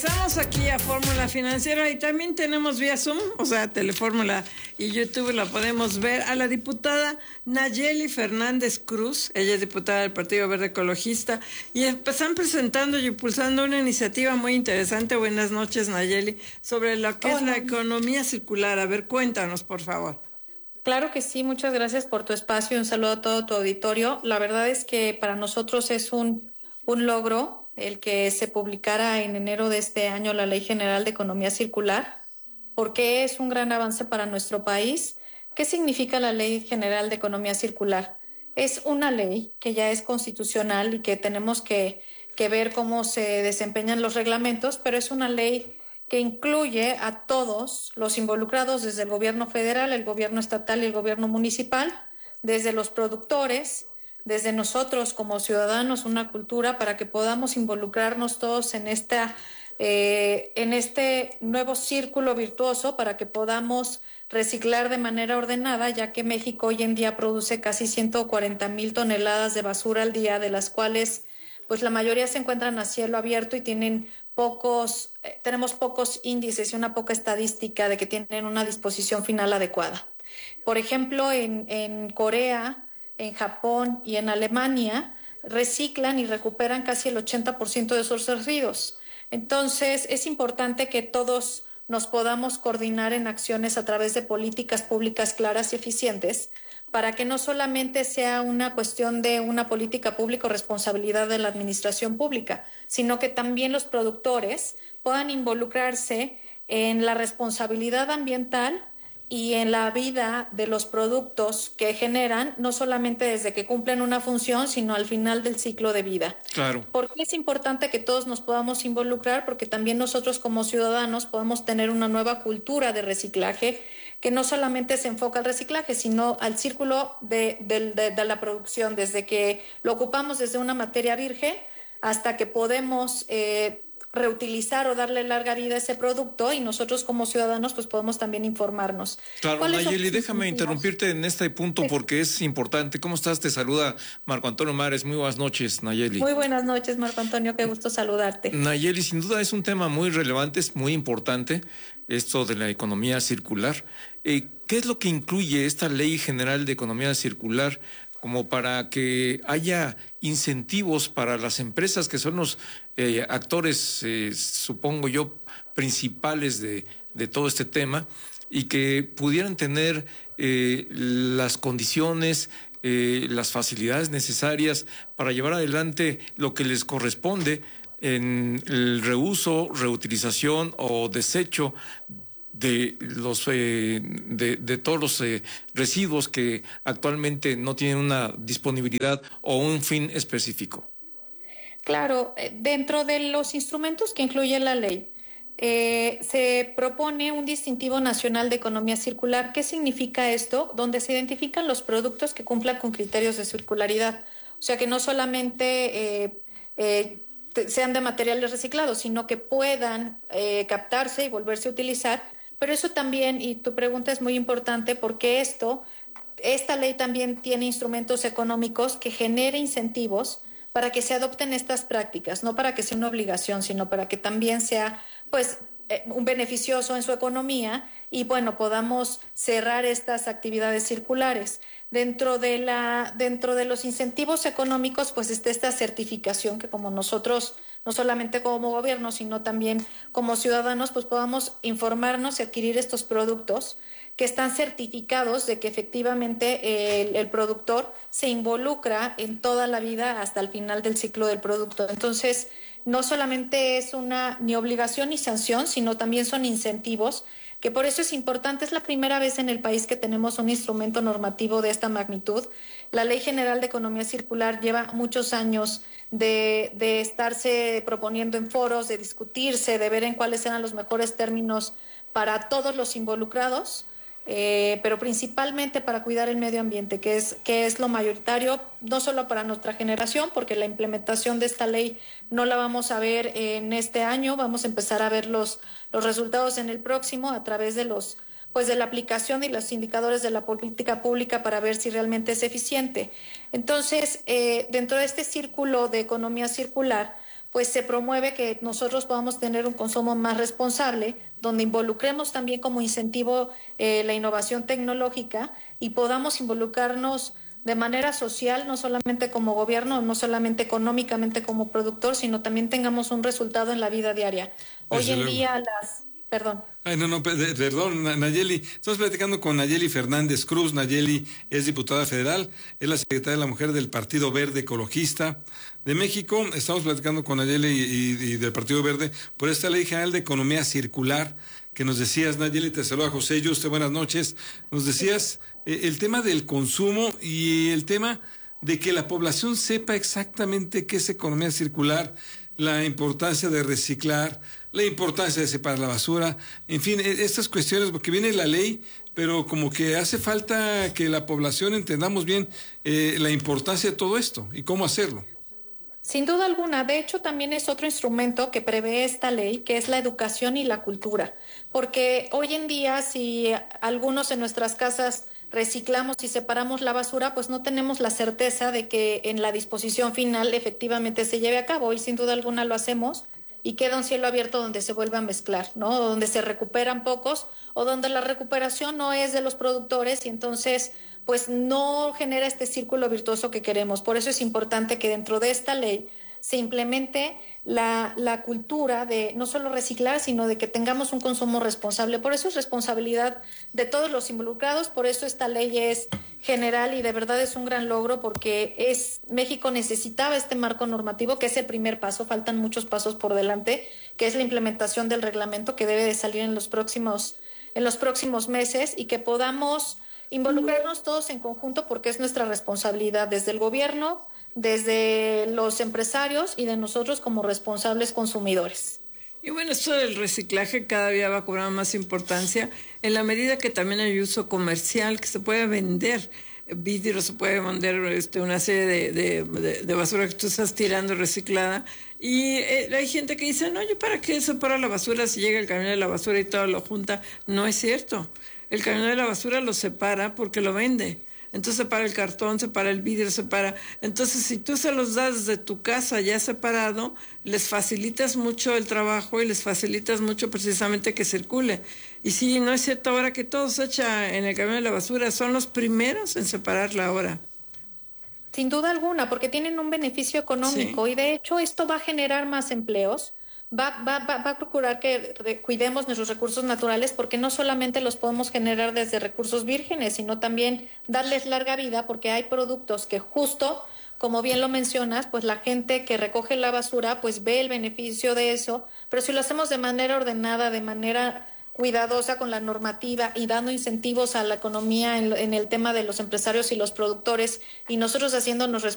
Estamos aquí a Fórmula Financiera y también tenemos vía Zoom, o sea, Telefórmula y YouTube la podemos ver, a la diputada Nayeli Fernández Cruz. Ella es diputada del Partido Verde Ecologista y están presentando y impulsando una iniciativa muy interesante. Buenas noches, Nayeli, sobre lo que es la economía circular. A ver, cuéntanos, por favor. Claro que sí, muchas gracias por tu espacio y un saludo a todo tu auditorio. La verdad es que para nosotros es un logro el que se publicara en enero de este año la Ley General de Economía Circular, porque es un gran avance para nuestro país. ¿Qué significa la Ley General de Economía Circular? Es una ley que ya es constitucional y que tenemos que ver cómo se desempeñan los reglamentos, pero es una ley que incluye a todos los involucrados, desde el gobierno federal, el gobierno estatal y el gobierno municipal, desde los productores, desde nosotros como ciudadanos, una cultura para que podamos involucrarnos todos en este nuevo círculo virtuoso, para que podamos reciclar de manera ordenada, ya que México hoy en día produce casi 140,000 toneladas de basura al día, de las cuales pues la mayoría se encuentran a cielo abierto y tenemos pocos índices y una poca estadística de que tienen una disposición final adecuada. Por ejemplo, en Corea, en Japón y en Alemania reciclan y recuperan casi el 80% de sus residuos. Entonces, es importante que todos nos podamos coordinar en acciones a través de políticas públicas claras y eficientes, para que no solamente sea una cuestión de una política pública o responsabilidad de la administración pública, sino que también los productores puedan involucrarse en la responsabilidad ambiental y en la vida de los productos que generan, no solamente desde que cumplen una función, sino al final del ciclo de vida. Claro. ¿Por qué es importante que todos nos podamos involucrar? Porque también nosotros como ciudadanos podemos tener una nueva cultura de reciclaje, que no solamente se enfoca al reciclaje, sino al círculo de la producción, desde que lo ocupamos desde una materia virgen hasta que podemos reutilizar o darle larga vida a ese producto, y nosotros como ciudadanos pues podemos también informarnos. Claro, Nayeli, déjame interrumpirte en este punto porque es importante. ¿Cómo estás? Te saluda Marco Antonio Mares. Muy buenas noches, Nayeli. Muy buenas noches, Marco Antonio, qué gusto saludarte. Nayeli, sin duda es un tema muy relevante, es muy importante esto de la economía circular. ¿Qué es lo que incluye esta Ley General de Economía Circular como para que haya incentivos para las empresas que son los actores, supongo yo, principales de todo este tema, y que pudieran tener las condiciones, las facilidades necesarias para llevar adelante lo que les corresponde en el reuso, reutilización o desecho de todos los residuos que actualmente no tienen una disponibilidad o un fin específico? Claro, dentro de los instrumentos que incluye la ley, se propone un distintivo nacional de economía circular. ¿Qué significa esto? Donde se identifican los productos que cumplan con criterios de circularidad. O sea, que no solamente sean de materiales reciclados, sino que puedan captarse y volverse a utilizar. Pero eso también, y tu pregunta es muy importante, porque esta ley también tiene instrumentos económicos que genere incentivos para que se adopten estas prácticas, no para que sea una obligación, sino para que también sea pues un beneficioso en su economía y bueno, podamos cerrar estas actividades circulares. Dentro de los incentivos económicos pues está esta certificación, que como nosotros, no solamente como gobierno, sino también como ciudadanos, pues podamos informarnos y adquirir estos productos que están certificados de que efectivamente el productor se involucra en toda la vida hasta el final del ciclo del producto. Entonces, no solamente es una ni obligación ni sanción, sino también son incentivos, que por eso es importante. Es la primera vez en el país que tenemos un instrumento normativo de esta magnitud. La Ley General de Economía Circular lleva muchos años de estarse proponiendo en foros, de discutirse, de ver en cuáles eran los mejores términos para todos los involucrados, pero principalmente para cuidar el medio ambiente, que es lo mayoritario, no solo para nuestra generación, porque la implementación de esta ley no la vamos a ver en este año, vamos a empezar a ver los resultados en el próximo a través de de la aplicación y los indicadores de la política pública, para ver si realmente es eficiente. Entonces, dentro de este círculo de economía circular, pues se promueve que nosotros podamos tener un consumo más responsable, donde involucremos también como incentivo la innovación tecnológica y podamos involucrarnos de manera social, no solamente como gobierno, no solamente económicamente como productor, sino también tengamos un resultado en la vida diaria. Hoy en día Perdón. Ay, no, perdón, Nayeli. Estamos platicando con Nayeli Fernández Cruz. Nayeli es diputada federal, es la secretaria de la Mujer del Partido Verde Ecologista de México. Estamos platicando con Nayeli y del Partido Verde por esta Ley General de Economía Circular que nos decías, Nayeli, te saluda José Yuste, buenas noches. Nos decías el tema del consumo y el tema de que la población sepa exactamente qué es economía circular, la importancia de reciclar, la importancia de separar la basura, en fin, estas cuestiones, porque viene la ley, pero como que hace falta que la población entendamos bien la importancia de todo esto y cómo hacerlo. Sin duda alguna, de hecho también es otro instrumento que prevé esta ley, que es la educación y la cultura, porque hoy en día si algunos en nuestras casas reciclamos y separamos la basura, pues no tenemos la certeza de que en la disposición final efectivamente se lleve a cabo, y sin duda alguna lo hacemos y queda un cielo abierto donde se vuelve a mezclar, ¿no? Donde se recuperan pocos o donde la recuperación no es de los productores y entonces pues no genera este círculo virtuoso que queremos. Por eso es importante que dentro de esta ley se implemente la cultura de no solo reciclar, sino de que tengamos un consumo responsable. Por eso es responsabilidad de todos los involucrados, por eso esta ley es general y de verdad es un gran logro, porque México necesitaba este marco normativo, que es el primer paso, faltan muchos pasos por delante, que es la implementación del reglamento que debe de salir en los próximos meses y que podamos involucrarnos todos en conjunto, porque es nuestra responsabilidad desde el gobierno, desde los empresarios y de nosotros como responsables consumidores. Y bueno, esto del reciclaje cada día va a cobrar más importancia en la medida que también hay uso comercial, que se puede vender vidrio, se puede vender una serie de basura que tú estás tirando reciclada. Y hay gente que dice, no, ¿yo para qué separo la basura si llega el camión de la basura y todo lo junta? No es cierto. El camión de la basura lo separa porque lo vende. Entonces separa el cartón, separa el vidrio, separa. Entonces, si tú se los das de tu casa ya separado, les facilitas mucho el trabajo y les facilitas mucho precisamente que circule. Y sí, no es cierto ahora que todo se echa en el camión de la basura, son los primeros en separarla ahora. Sin duda alguna, porque tienen un beneficio económico, sí. Y de hecho esto va a generar más empleos. Va a procurar que cuidemos nuestros recursos naturales, porque no solamente los podemos generar desde recursos vírgenes, sino también darles larga vida, porque hay productos que justo, como bien lo mencionas, pues la gente que recoge la basura pues ve el beneficio de eso, pero si lo hacemos de manera ordenada, de manera cuidadosa con la normativa y dando incentivos a la economía en el tema de los empresarios y los productores y nosotros haciéndonos